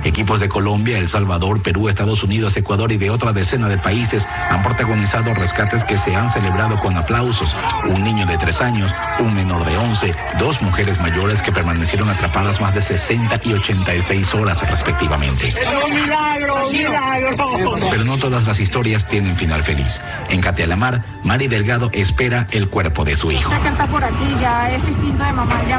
Equipos de Colombia, El Salvador, Perú, Estados Unidos, Ecuador y de otra decena de países han protagonizado rescates que se han celebrado con aplausos. Un niño de 3 años, un menor de 11, 2 mujeres mayores que permanecieron atrapadas más de 60 y 86 horas respectivamente. ¡Un milagro, un milagro! Pero no todas las historias tienen final feliz. En Catealamar, Mari Delgado espera el cuerpo de su hijo. Ya que está por aquí, ya es instinto de mamá.